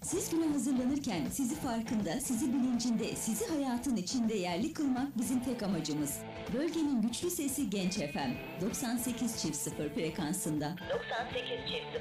Siz güne hazırlanırken sizi farkında, sizi bilincinde, sizi hayatın içinde yerli kılmak bizim tek amacımız. Bölgenin güçlü sesi Genç FM 98.0 frekansında. 98.0